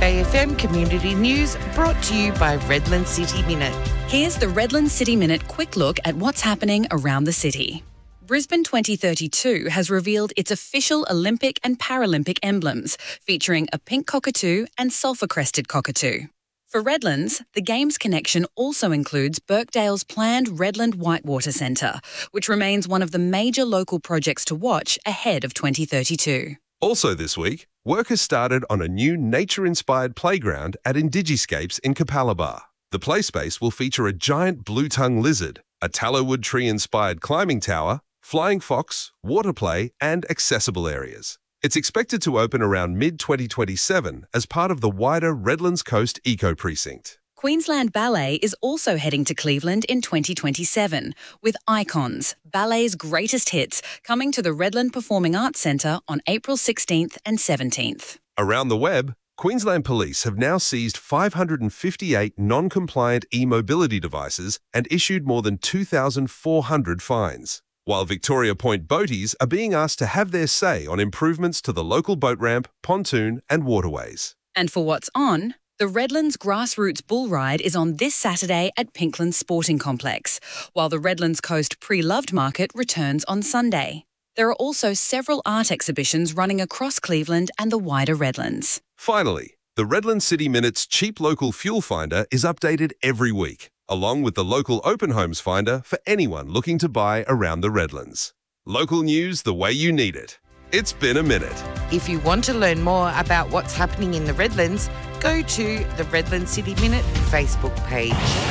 Bay FM Community News brought to you by Redland City Minute. Here's the Redland City Minute quick look at what's happening around the city. Brisbane 2032 has revealed its official Olympic and Paralympic emblems, featuring a pink cockatoo and sulphur-crested cockatoo. For Redlands, the Games connection also includes Birkdale's planned Redland Whitewater Centre, which remains one of the major local projects to watch ahead of 2032. Also this week, work has started on a new nature-inspired playground at Indigiscapes in Capalaba. The play space will feature a giant blue-tongue lizard, a tallowood tree-inspired climbing tower, flying fox, water play and accessible areas. It's expected to open around mid-2027 as part of the wider Redlands Coast Eco Precinct. Queensland Ballet is also heading to Cleveland in 2027, with Icons, ballet's greatest hits, coming to the Redland Performing Arts Centre on April 16th and 17th. Around the web, Queensland Police have now seized 558 non-compliant e-mobility devices and issued more than 2,400 fines, while Victoria Point boaties are being asked to have their say on improvements to the local boat ramp, pontoon and waterways. And for what's on, the Redlands Grassroots Bull Ride is on this Saturday at Pinklands Sporting Complex, while the Redlands Coast Pre-Loved Market returns on Sunday. There are also several art exhibitions running across Cleveland and the wider Redlands. Finally, the Redland City Minute's cheap local fuel finder is updated every week, along with the local open homes finder for anyone looking to buy around the Redlands. Local news the way you need it. It's been a minute. If you want to learn more about what's happening in the Redlands, go to the Redland City Minute Facebook page.